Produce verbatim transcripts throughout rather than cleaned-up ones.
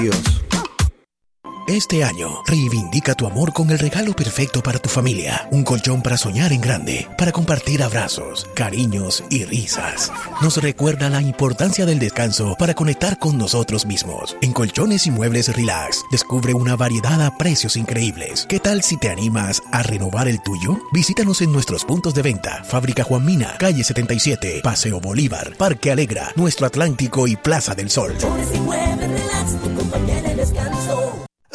Este año, reivindica tu amor con el regalo perfecto para tu familia. Un colchón para soñar en grande, para compartir abrazos, cariños y risas. Nos recuerda la importancia del descanso para conectar con nosotros mismos. En Colchones y Muebles Relax, descubre una variedad a precios increíbles. ¿Qué tal si te animas a renovar el tuyo? Visítanos en nuestros puntos de venta. Fábrica Juan Mina, calle setenta y siete, Paseo Bolívar, Parque Alegra, Nuestro Atlántico y Plaza del Sol. Colchones y Muebles Relax, tu compañía de descanso.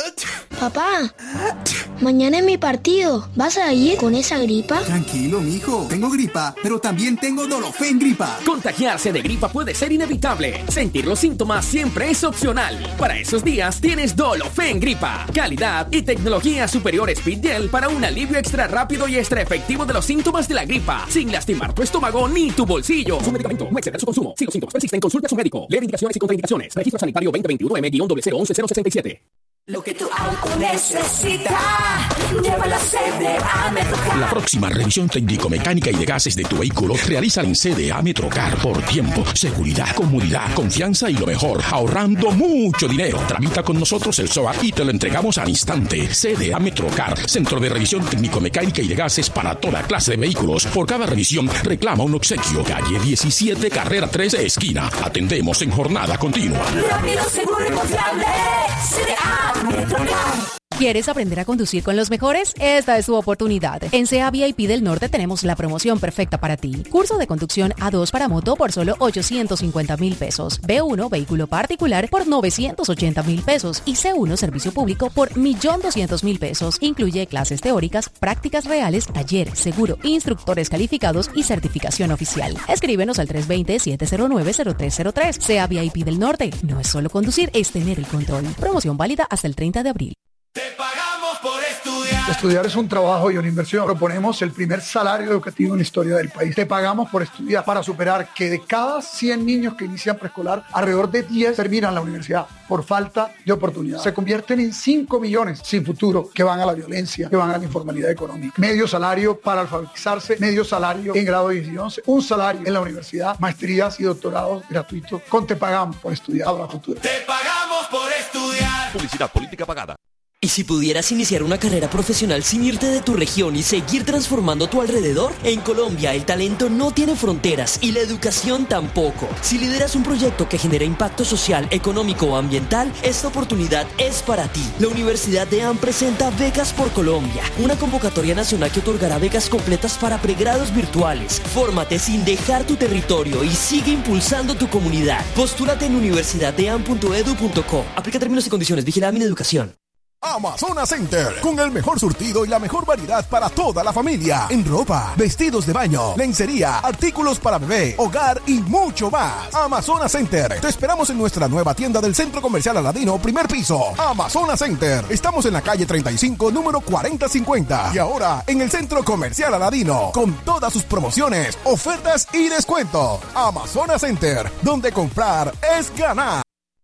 Papá, mañana es mi partido. ¿Vas a ir con esa gripa? Tranquilo, mijo. Tengo gripa, pero también tengo Dolofen gripa. Contagiarse de gripa puede ser inevitable. Sentir los síntomas siempre es opcional. Para esos días tienes Dolofen gripa. Calidad y tecnología superior Speed Gel para un alivio extra rápido y extra efectivo de los síntomas de la gripa, sin lastimar tu estómago ni tu bolsillo. Su medicamento, no exceder su consumo. Si los síntomas persisten, consulte a su médico. Leer indicaciones y contraindicaciones. Registro sanitario veinte veintiuno M cero cero once cero sesenta y siete. Lo que tu auto necesita, llévala a C D A Metrocar. La próxima revisión técnico-mecánica y de gases de tu vehículo realiza en C D A Metrocar por tiempo, seguridad, comodidad, confianza y lo mejor, ahorrando mucho dinero. Tramita con nosotros el S O A y te lo entregamos al instante. C D A Metrocar, Centro de Revisión Técnico-Mecánica y de Gases para toda clase de vehículos. Por cada revisión reclama un obsequio. Calle diecisiete, carrera tres, esquina. Atendemos en jornada continua. Rápido, seguro y confiable. C D A Metrocar. ¿Quieres aprender a conducir con los mejores? Esta es tu oportunidad. En C E A V I P del Norte tenemos la promoción perfecta para ti. Curso de conducción A dos para moto por solo ochocientos cincuenta mil pesos. B uno, vehículo particular, por novecientos ochenta mil pesos. Y C uno, servicio público, por un millón doscientos mil pesos. Incluye clases teóricas, prácticas reales, taller, seguro, instructores calificados y certificación oficial. Escríbenos al tres dos cero, siete cero nueve, cero tres cero tres. C E A V I P del Norte. No es solo conducir, es tener el control. Promoción válida hasta el treinta de abril. Te pagamos por estudiar. Estudiar es un trabajo y una inversión. Proponemos el primer salario educativo en la historia del país. Te pagamos por estudiar para superar que de cada cien niños que inician preescolar, alrededor de diez terminan la universidad por falta de oportunidad. Se convierten en cinco millones sin futuro que van a la violencia, que van a la informalidad económica. Medio salario para alfabetizarse, medio salario en grado diez y once, un salario en la universidad, maestrías y doctorados gratuitos con Te pagamos por estudiar a futuro. Te pagamos por estudiar. Publicidad política pagada. ¿Y si pudieras iniciar una carrera profesional sin irte de tu región y seguir transformando tu alrededor? En Colombia el talento no tiene fronteras y la educación tampoco. Si lideras un proyecto que genera impacto social, económico o ambiental, esta oportunidad es para ti. La Universidad de A M presenta Becas por Colombia, una convocatoria nacional que otorgará becas completas para pregrados virtuales. Fórmate sin dejar tu territorio y sigue impulsando tu comunidad. Postúlate en universidad de a m punto edu punto co. Aplica términos y condiciones. Vigilada Mineducación. Amazonas Center, con el mejor surtido y la mejor variedad para toda la familia, en ropa, vestidos de baño, lencería, artículos para bebé, hogar y mucho más. Amazonas Center, te esperamos en nuestra nueva tienda del Centro Comercial Aladino, primer piso. Amazonas Center, estamos en la calle treinta y cinco, número cuarenta cincuenta, y ahora en el Centro Comercial Aladino, con todas sus promociones, ofertas y descuentos. Amazonas Center, donde comprar es ganar.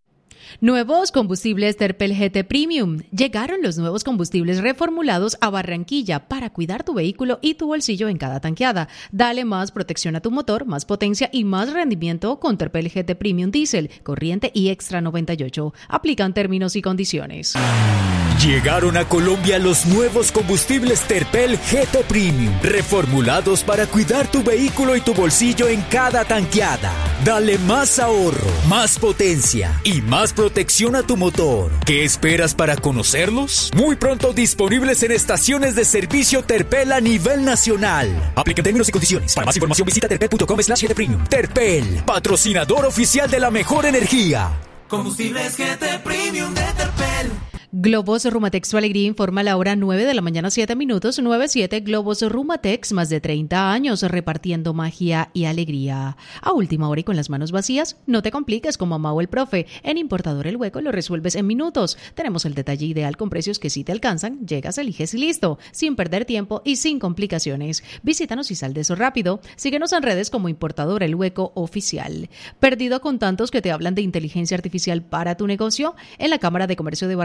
Nuevos combustibles Terpel G T Premium. Llegaron los nuevos combustibles reformulados a Barranquilla para cuidar tu vehículo y tu bolsillo en cada tanqueada. Dale más protección a tu motor, más potencia y más rendimiento con Terpel G T Premium Diesel, corriente y extra noventa y ocho. Aplican términos y condiciones. Llegaron a Colombia los nuevos combustibles Terpel G T Premium, reformulados para cuidar tu vehículo y tu bolsillo en cada tanqueada. Dale más ahorro, más potencia y más protección a tu motor. ¿Qué esperas para conocerlos? Muy pronto disponibles en estaciones de servicio Terpel a nivel nacional. Apliquen términos y condiciones. Para más información visita terpel punto com slash G T Premium. Terpel, patrocinador oficial de la mejor energía. Combustibles G T Premium de Terpel. Globos Rumatex Tu Alegría informa la hora nueve de la mañana, siete minutos, nueve siete. Globos Rumatex, más de treinta años repartiendo magia y alegría. A última hora y con las manos vacías, no te compliques como Amao el Profe. En Importador El Hueco lo resuelves en minutos. Tenemos el detalle ideal con precios que sí te alcanzan, llegas, eliges y listo, sin perder tiempo y sin complicaciones. Visítanos y sal de eso rápido. Síguenos en redes como Importador El Hueco Oficial. ¿Perdido con tantos que te hablan de inteligencia artificial para tu negocio? En la Cámara de Comercio de Barranquilla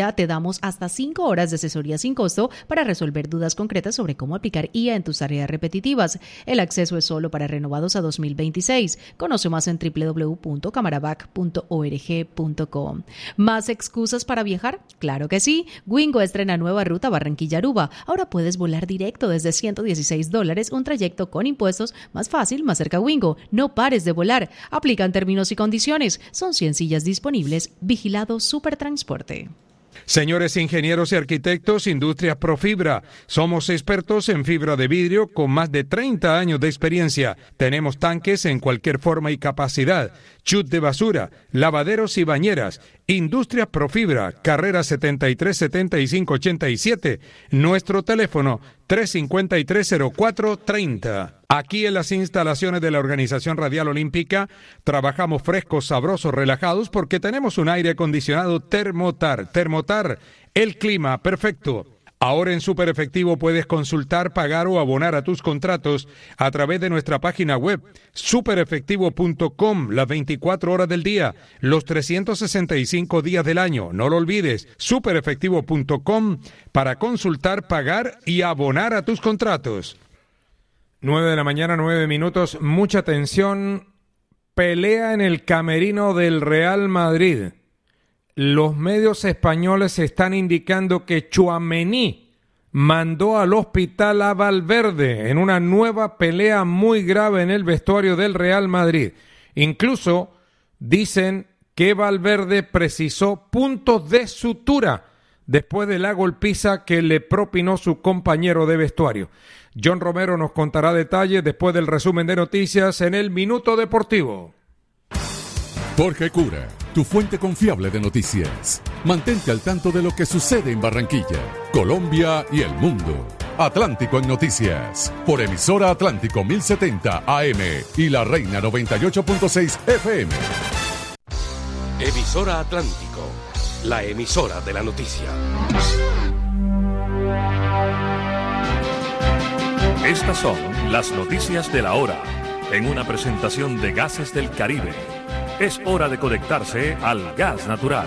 Barranquilla te damos hasta cinco horas de asesoría sin costo para resolver dudas concretas sobre cómo aplicar I A en tus tareas repetitivas. El acceso es solo para renovados a dos mil veintiséis. Conoce más en doble u doble u doble u punto camaravac punto org punto com. ¿Más excusas para viajar? Claro que sí. Wingo estrena nueva ruta Barranquilla-Aruba. Ahora puedes volar directo desde ciento dieciséis dólares, un trayecto con impuestos, más fácil, más cerca Wingo. No pares de volar. Aplican términos y condiciones. Son cien sillas disponibles. Vigilado Supertransporte. Señores ingenieros y arquitectos, Industrias Profibra. Somos expertos en fibra de vidrio con más de treinta años de experiencia. Tenemos tanques en cualquier forma y capacidad, chut de basura, lavaderos y bañeras. Industrias Profibra, carrera setenta y tres setenta y cinco ochenta y siete. Nuestro teléfono tres cinco tres cero cuatro treinta. Aquí en las instalaciones de la Organización Radial Olímpica trabajamos frescos, sabrosos, relajados porque tenemos un aire acondicionado Thermotar. Thermotar, el clima perfecto. Ahora en Super Efectivo puedes consultar, pagar o abonar a tus contratos a través de nuestra página web super efectivo punto com, las veinticuatro horas del día, los trescientos sesenta y cinco días del año. No lo olvides, super efectivo punto com para consultar, pagar y abonar a tus contratos. nueve de la mañana, nueve minutos, mucha atención. Pelea en el camerino del Real Madrid. Los medios españoles están indicando que Tchouaméni mandó al hospital a Valverde en una nueva pelea muy grave en el vestuario del Real Madrid. Incluso dicen que Valverde precisó puntos de sutura después de la golpiza que le propinó su compañero de vestuario. John Romero nos contará detalles después del resumen de noticias en el Minuto Deportivo. Jorge Cura, tu fuente confiable de noticias. Mantente al tanto de lo que sucede en Barranquilla, Colombia y el mundo. Atlántico en Noticias, por emisora Atlántico mil setenta A M y La Reina noventa y ocho punto seis F M. Emisora Atlántico, la emisora de la noticia. Estas son las noticias de la hora, en una presentación de Gases del Caribe. Es hora de conectarse al gas natural.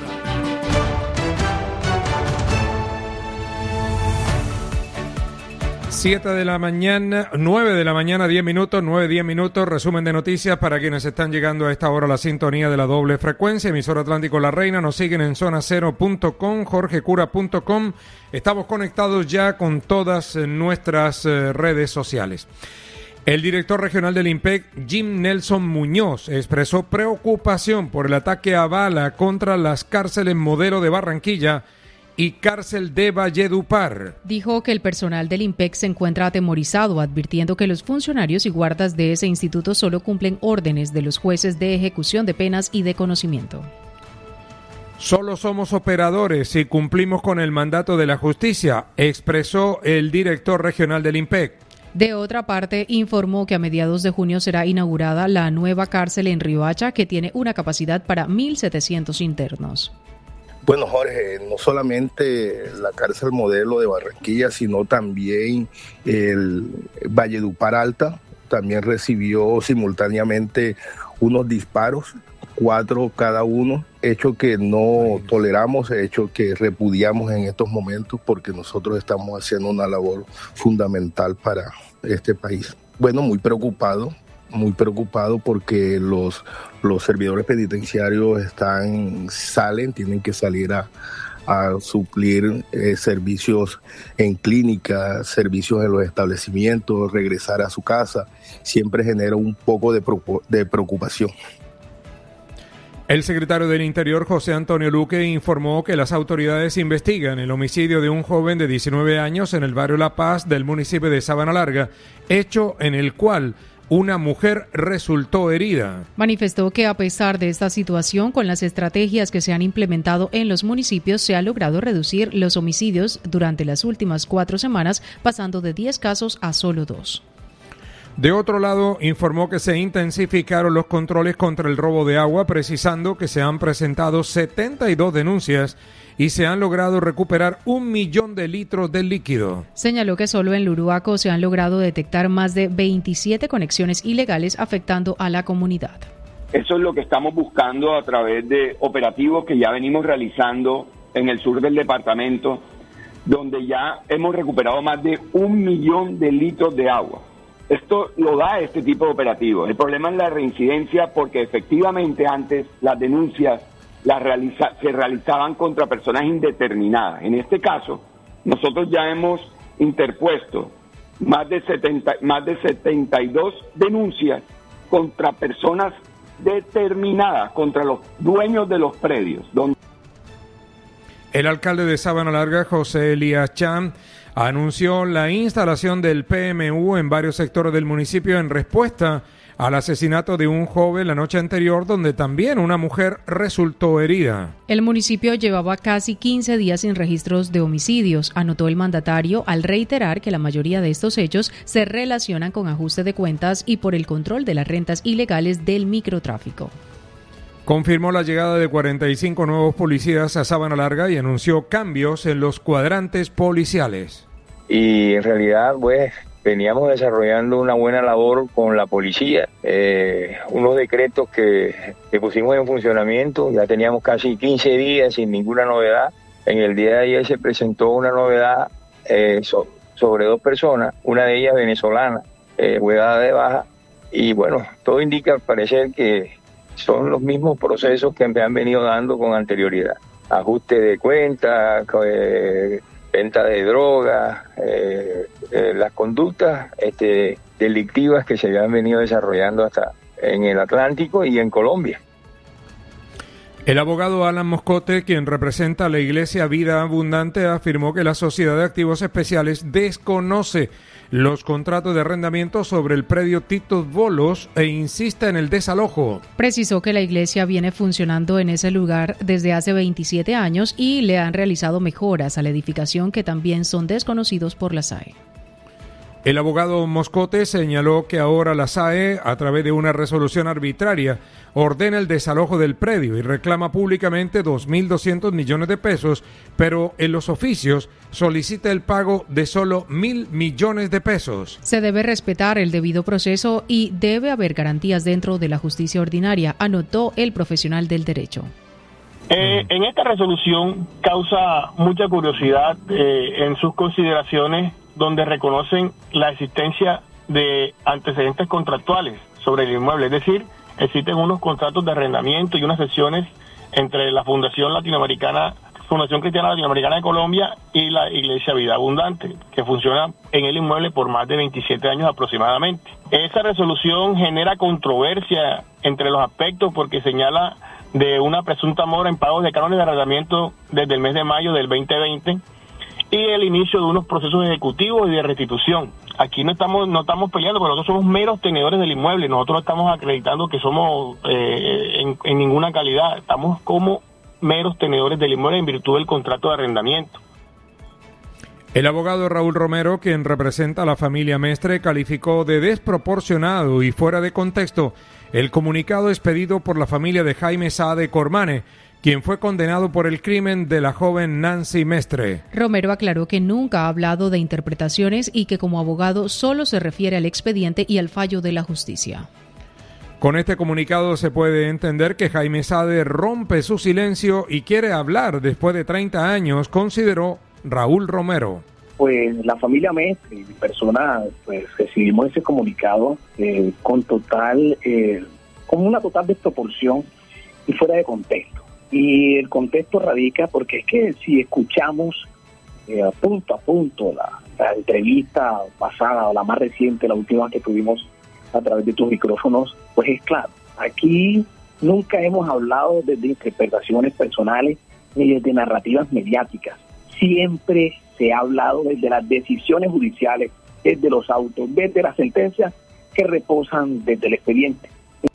Siete de la mañana, nueve de la mañana, diez minutos, nueve, diez minutos, resumen de noticias para quienes están llegando a esta hora a la sintonía de la doble frecuencia, emisora Atlántico La Reina, nos siguen en zona cero punto com, jorge cura punto com, estamos conectados ya con todas nuestras eh, redes sociales. El director regional del IMPEC, Jim Nelson Muñoz, expresó preocupación por el ataque a bala contra las cárceles modelo de Barranquilla y cárcel de Valledupar. Dijo que el personal del IMPEC se encuentra atemorizado, advirtiendo que los funcionarios y guardas de ese instituto solo cumplen órdenes de los jueces de ejecución de penas y de conocimiento. Solo somos operadores y cumplimos con el mandato de la justicia, expresó el director regional del IMPEC. De otra parte, informó que a mediados de junio será inaugurada la nueva cárcel en Riohacha, que tiene una capacidad para mil setecientos internos. Bueno, Jorge, no solamente la cárcel modelo de Barranquilla, sino también el Valledupar Alta, también recibió simultáneamente unos disparos, cuatro cada uno, hecho que no toleramos, hecho que repudiamos en estos momentos porque nosotros estamos haciendo una labor fundamental para este país. Bueno, muy preocupado, muy preocupado porque los, los servidores penitenciarios están, salen, tienen que salir a, a suplir eh, servicios en clínicas, servicios en los establecimientos, regresar a su casa, siempre genera un poco de, de preocupación. El secretario del Interior, José Antonio Luque, informó que las autoridades investigan el homicidio de un joven de diecinueve años en el barrio La Paz del municipio de Sabana Larga, hecho en el cual una mujer resultó herida. Manifestó que a pesar de esta situación, con las estrategias que se han implementado en los municipios, se ha logrado reducir los homicidios durante las últimas cuatro semanas, pasando de diez casos a solo dos. De otro lado, informó que se intensificaron los controles contra el robo de agua, precisando que se han presentado setenta y dos denuncias y se han logrado recuperar un millón de litros de líquido. Señaló que solo en Luruaco se han logrado detectar más de veintisiete conexiones ilegales afectando a la comunidad. Eso es lo que estamos buscando a través de operativos que ya venimos realizando en el sur del departamento, donde ya hemos recuperado más de un millón de litros de agua. Esto lo da este tipo de operativos. El problema es la reincidencia, porque efectivamente antes las denuncias las realiza, se realizaban contra personas indeterminadas. En este caso, nosotros ya hemos interpuesto más de setenta, más de setenta y dos denuncias contra personas determinadas, contra los dueños de los predios. Donde... El alcalde de Sabana Larga, José Elías Chan, anunció la instalación del P M U en varios sectores del municipio en respuesta al asesinato de un joven la noche anterior, donde también una mujer resultó herida. El municipio llevaba casi quince días sin registros de homicidios, anotó el mandatario al reiterar que la mayoría de estos hechos se relacionan con ajuste de cuentas y por el control de las rentas ilegales del microtráfico. Confirmó la llegada de cuarenta y cinco nuevos policías a Sabana Larga y anunció cambios en los cuadrantes policiales. Y en realidad, pues, veníamos desarrollando una buena labor con la policía. Eh, unos decretos que, que pusimos en funcionamiento, ya teníamos casi quince días sin ninguna novedad. En el día de ayer se presentó una novedad eh, so, sobre dos personas, una de ellas venezolana, eh, fue dada de baja. Y bueno, todo indica al parecer que son los mismos procesos que me han venido dando con anterioridad. Ajuste de cuentas, eh, venta de drogas, eh, eh, las conductas este, delictivas que se habían venido desarrollando hasta en el Atlántico y en Colombia. El abogado Alan Moscote, quien representa a la Iglesia Vida Abundante, afirmó que la Sociedad de Activos Especiales desconoce los contratos de arrendamiento sobre el predio Titos Bolos e insiste en el desalojo. Precisó que la iglesia viene funcionando en ese lugar desde hace veintisiete años y le han realizado mejoras a la edificación que también son desconocidos por la S A E. El abogado Moscote señaló que ahora la S A E, a través de una resolución arbitraria, ordena el desalojo del predio y reclama públicamente dos mil doscientos millones de pesos, pero en los oficios solicita el pago de solo mil millones de pesos. Se debe respetar el debido proceso y debe haber garantías dentro de la justicia ordinaria, anotó el profesional del derecho. Eh, en esta resolución causa mucha curiosidad eh, en sus consideraciones, donde reconocen la existencia de antecedentes contractuales sobre el inmueble, es decir, existen unos contratos de arrendamiento y unas sesiones entre la Fundación Latinoamericana, Fundación Cristiana Latinoamericana de Colombia y la Iglesia Vida Abundante, que funciona en el inmueble por más de veintisiete años aproximadamente. Esa resolución genera controversia entre los aspectos porque señala de una presunta mora en pagos de cánones de arrendamiento desde el mes de mayo del veinte veinte y el inicio de unos procesos ejecutivos y de restitución. Aquí no estamos no estamos peleando, porque nosotros somos meros tenedores del inmueble, nosotros no estamos acreditando que somos eh, en, en ninguna calidad, estamos como meros tenedores del inmueble en virtud del contrato de arrendamiento. El abogado Raúl Romero, quien representa a la familia Mestre, calificó de desproporcionado y fuera de contexto el comunicado expedido por la familia de Jaime Saade Cormane, quien fue condenado por el crimen de la joven Nancy Mestre. Romero aclaró que nunca ha hablado de interpretaciones y que como abogado solo se refiere al expediente y al fallo de la justicia. Con este comunicado se puede entender que Jaime Saade rompe su silencio y quiere hablar después de treinta años, consideró Raúl Romero. Pues la familia Mestre y mi persona pues recibimos ese comunicado eh, con total, eh, con una total desproporción y fuera de contexto. Y el contexto radica porque es que si escuchamos eh, punto a punto la, la entrevista pasada o la más reciente, la última que tuvimos a través de tus micrófonos, pues es claro, aquí nunca hemos hablado desde interpretaciones personales ni desde narrativas mediáticas. Siempre se ha hablado desde las decisiones judiciales, desde los autos, desde las sentencias que reposan desde el expediente.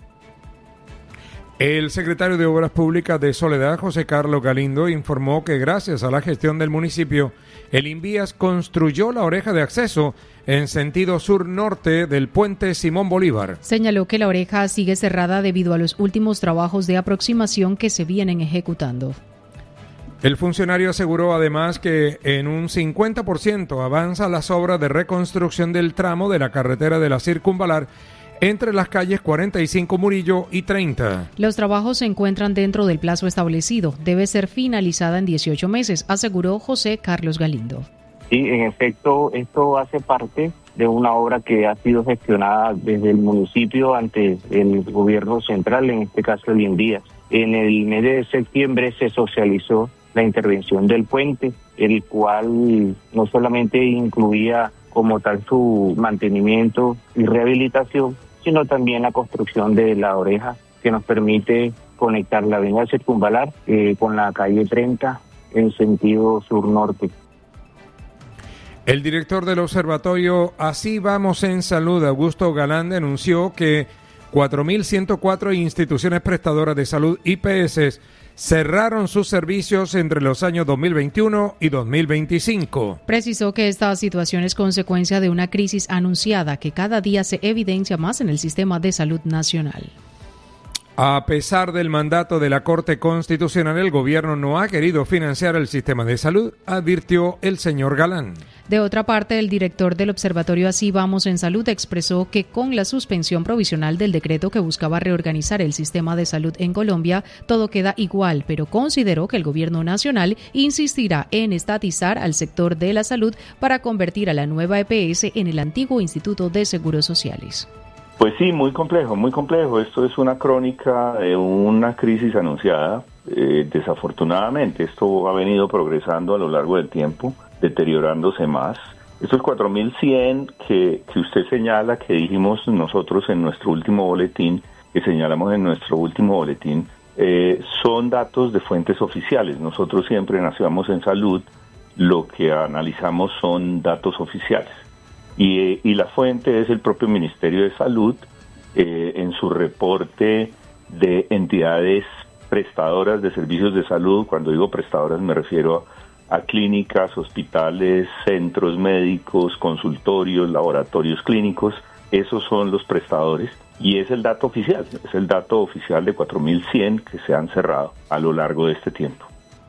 El secretario de Obras Públicas de Soledad, José Carlos Galindo, informó que gracias a la gestión del municipio, el Invías construyó la oreja de acceso en sentido sur-norte del puente Simón Bolívar. Señaló que la oreja sigue cerrada debido a los últimos trabajos de aproximación que se vienen ejecutando. El funcionario aseguró además que en un cincuenta por ciento avanza las obras de reconstrucción del tramo de la carretera de la Circunvalar entre las calles cuarenta y cinco Murillo y treinta. Los trabajos se encuentran dentro del plazo establecido. Debe ser finalizada en dieciocho meses, aseguró José Carlos Galindo. Sí, en efecto, esto hace parte de una obra que ha sido gestionada desde el municipio ante el gobierno central, en este caso el INVIAS. En el mes de septiembre se socializó la intervención del puente, el cual no solamente incluía como tal su mantenimiento y rehabilitación, sino también la construcción de la oreja que nos permite conectar la avenida Circunvalar eh, con la calle treinta en sentido sur-norte. El director del observatorio Así Vamos en Salud, Augusto Galán, denunció que cuatro mil ciento cuatro instituciones prestadoras de salud I P S cerraron sus servicios entre los años dos mil veintiuno y dos mil veinticinco. Precisó que esta situación es consecuencia de una crisis anunciada que cada día se evidencia más en el sistema de salud nacional. A pesar del mandato de la Corte Constitucional, el gobierno no ha querido financiar el sistema de salud, advirtió el señor Galán. De otra parte, el director del Observatorio Así Vamos en Salud expresó que con la suspensión provisional del decreto que buscaba reorganizar el sistema de salud en Colombia, todo queda igual, pero consideró que el gobierno nacional insistirá en estatizar al sector de la salud para convertir a la nueva E P S en el antiguo Instituto de Seguros Sociales. Pues sí, muy complejo, muy complejo. Esto es una crónica de una crisis anunciada. Eh, desafortunadamente, esto ha venido progresando a lo largo del tiempo, deteriorándose más. Estos cuatro mil cien que, que usted señala, que dijimos nosotros en nuestro último boletín, que señalamos en nuestro último boletín, eh, son datos de fuentes oficiales. Nosotros siempre en Nacionamos en Salud lo que analizamos son datos oficiales. Y, y la fuente es el propio Ministerio de Salud eh, en su reporte de entidades prestadoras de servicios de salud. Cuando digo prestadoras me refiero a, a clínicas, hospitales, centros médicos, consultorios, laboratorios clínicos. Esos son los prestadores y es el dato oficial, es el dato oficial de cuatro mil cien que se han cerrado a lo largo de este tiempo.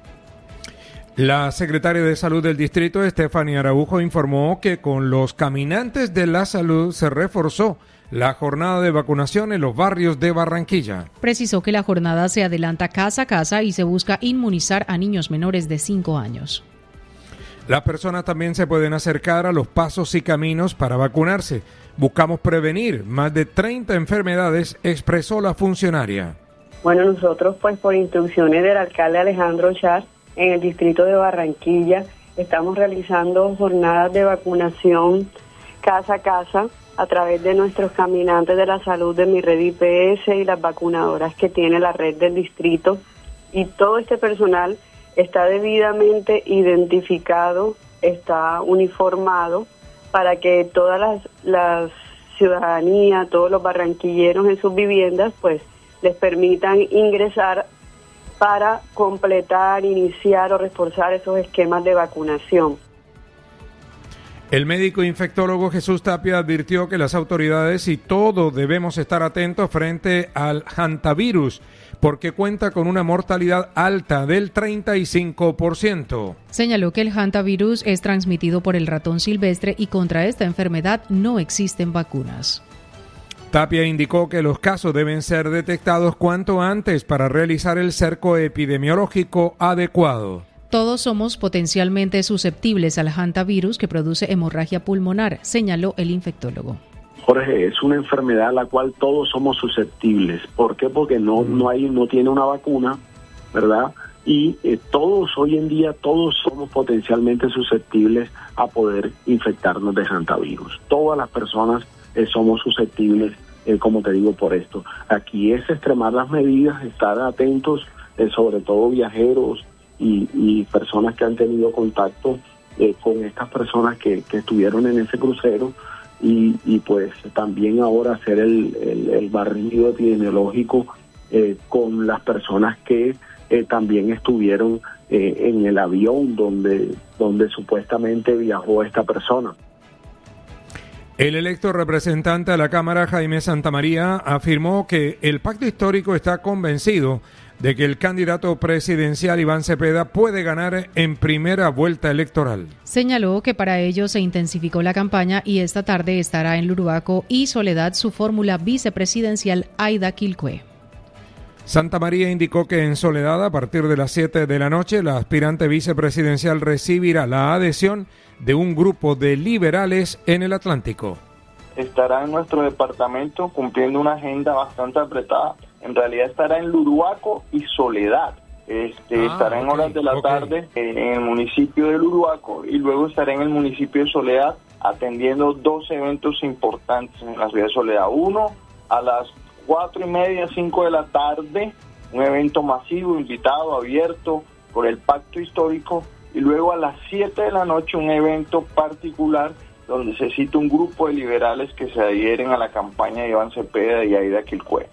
La secretaria de Salud del distrito, Estefania Araujo, informó que con los caminantes de la salud se reforzó la jornada de vacunación en los barrios de Barranquilla. Precisó que la jornada se adelanta casa a casa y se busca inmunizar a niños menores de cinco años. Las personas también se pueden acercar a los pasos y caminos para vacunarse. Buscamos prevenir más de treinta enfermedades, expresó la funcionaria. Bueno, nosotros pues por instrucciones del alcalde Alejandro Char, en el distrito de Barranquilla, estamos realizando jornadas de vacunación casa a casa a través de nuestros caminantes de la salud de mi red I P S y las vacunadoras que tiene la red del distrito. Y todo este personal está debidamente identificado, está uniformado para que todas las, las ciudadanía, todos los barranquilleros en sus viviendas, pues les permitan ingresar para completar, iniciar o reforzar esos esquemas de vacunación. El médico infectólogo Jesús Tapia advirtió que las autoridades y todos debemos estar atentos frente al hantavirus, porque cuenta con una mortalidad alta del treinta y cinco por ciento. Señaló que el hantavirus es transmitido por el ratón silvestre y contra esta enfermedad no existen vacunas. Tapia indicó que los casos deben ser detectados cuanto antes para realizar el cerco epidemiológico adecuado. Todos somos potencialmente susceptibles al hantavirus que produce hemorragia pulmonar, señaló el infectólogo. Jorge, es una enfermedad a la cual todos somos susceptibles. ¿Por qué? Porque no, no hay, no tiene una vacuna, ¿verdad? Y eh, todos hoy en día, todos somos potencialmente susceptibles a poder infectarnos de hantavirus. Todas las personas eh, somos susceptibles, eh, como te digo, por esto. Aquí es extremar las medidas, estar atentos, eh, sobre todo viajeros y, y personas que han tenido contacto eh, con estas personas que, que estuvieron en ese crucero. Y, y pues también ahora hacer el, el, el barrido epidemiológico eh, con las personas que eh, también estuvieron eh, en el avión donde, donde supuestamente viajó esta persona. El electo representante a la Cámara, Jaime Santamaría, afirmó que el Pacto Histórico está convencido de que el candidato presidencial Iván Cepeda puede ganar en primera vuelta electoral. Señaló que para ello se intensificó la campaña y esta tarde estará en Luruaco y Soledad su fórmula vicepresidencial Aida Quilcue. Santa María indicó que en Soledad, a partir de las siete de la noche, la aspirante vicepresidencial recibirá la adhesión de un grupo de liberales en el Atlántico. Estará en nuestro departamento cumpliendo una agenda bastante apretada. En realidad estará en Luruaco y Soledad. Este, ah, estará en okay, horas de la okay. tarde en el municipio de Luruaco y luego estará en el municipio de Soledad atendiendo dos eventos importantes en la ciudad de Soledad. Uno, a las cuatro y media, cinco de la tarde, un evento masivo, invitado, abierto por el Pacto Histórico, y luego a las siete de la noche un evento particular donde se cita un grupo de liberales que se adhieren a la campaña de Iván Cepeda y Aida Quilcue.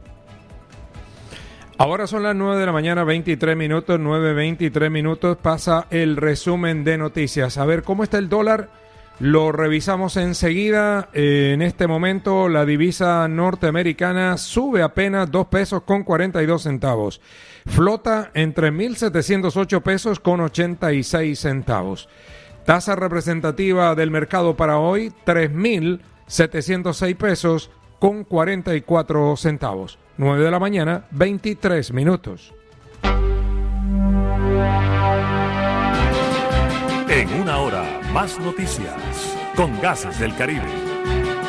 Ahora son las nueve de la mañana, veintitrés minutos, nueve veintitrés minutos, pasa el resumen de noticias. A ver, ¿cómo está el dólar? Lo revisamos enseguida. Eh, en este momento la divisa norteamericana sube apenas dos pesos con cuarenta y dos centavos. Flota entre mil setecientos ocho pesos con ochenta y seis centavos. Tasa representativa del mercado para hoy, tres mil setecientos seis pesos con cuarenta y cuatro centavos. nueve de la mañana, veintitrés minutos. En una hora, más noticias con Gases del Caribe.